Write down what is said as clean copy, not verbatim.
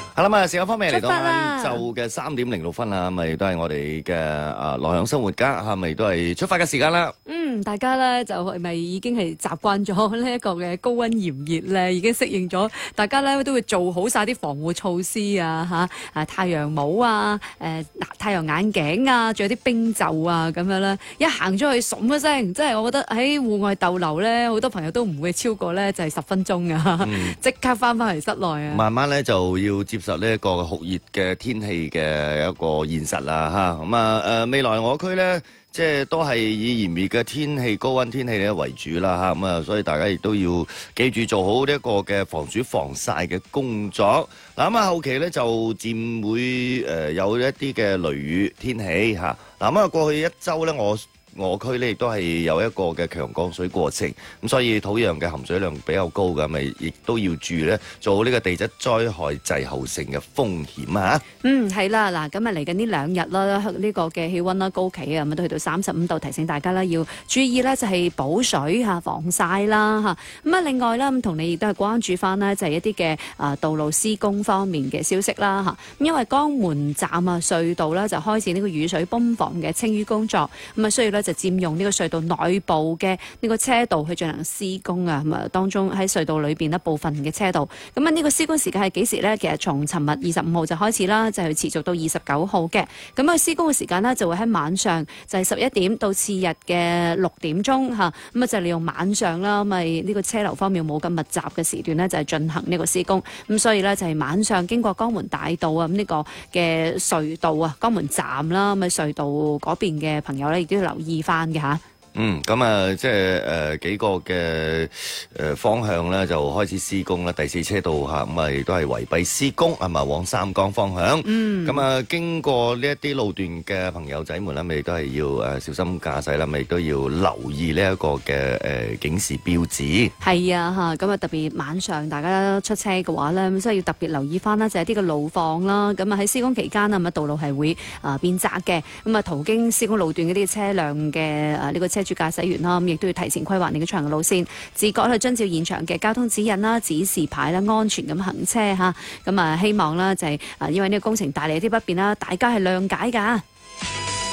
好啦，時間方面嚟到出發啦晏晝嘅3:06啦，咪都係我哋嘅內向生活家嚇，咪都係出發嘅時間啦。 大家咧就係咪已經係習慣咗呢一個嘅高溫炎熱咧，已經適應咗，大家咧都會做好晒啲防護措施啊太陽帽啊，太陽眼鏡啊，仲有啲冰袖啊咁樣啦。一行咗去，唰一聲，即係我覺得喺戶外逗留咧，好多朋友都唔會超過咧就係10分鐘啊，即刻翻嚟室內啊。 慢慢咧就要接受呢一個酷熱嘅天氣嘅一個現實啦嚇。咁未來我區咧，即係都係以炎熱嘅天氣、高溫天氣咧為主啦嚇。所以大家亦都要記住做好呢一個嘅防暑防曬嘅工作。嗱後期咧就漸會有一啲嘅雷雨天氣嚇。過去一週咧我區咧亦都係有一個嘅強降水過程，咁所以土壤嘅含水量比較高嘅，咪亦都要注意咧，做好呢個地質災害滯後性嘅風險啊！ 係啦，嗱，咁嚟緊呢2日啦，呢個嘅氣溫啦高企啊，咁都去到35度，提醒大家啦要注意咧，就係補水嚇、防曬啦嚇。咁另外啦，咁同你亦都係關注翻呢，就係一啲嘅道路施工方面嘅消息啦嚇。咁因為江門站隧道咧就開始呢個雨水泵房嘅清淤工作，咁需要咧就佔用呢個隧道內部嘅呢個車道去進行施工啊，咁當中喺隧道裏邊一部分嘅車道，咁呢個施工時間係幾時呢？其實從尋日25號就開始啦，就係持續到29號嘅。咁施工嘅時間呢，就會喺晚上就係11點到次日嘅6點鐘嚇，咁就利用晚上啦，咁呢個車流方面冇咁密集嘅時段呢，就係進行呢個施工。咁所以呢，就係晚上經過江門大道啊，咁呢個嘅隧道啊，江門站啦，咁隧道嗰邊嘅朋友呢，亦都要留意翻嘅嚇。 即係幾個嘅方向咧就開始施工啦。第4車道嚇，咁亦都係圍蔽施工，係咪往三江方向？經過呢一啲路段嘅朋友仔們咧，咪都係要小心駕駛啦，咪都要留意呢一個嘅警示標誌。係啊嚇，咁特別晚上大家出車嘅話咧，咁所以要特別留意翻啦，就係啲嘅路況啦。咁喺施工期間啊，咁道路係會變窄嘅。咁途經施工路段嗰啲車輛嘅呢個車主駕駛員啦，咁亦都要提前規劃你嘅長嘅路線，自覺去遵照現場嘅交通指引啦、指示牌啦，安全咁行車嚇。咁希望啦就係因為呢個工程帶嚟一啲不便啦，大家係諒解㗎。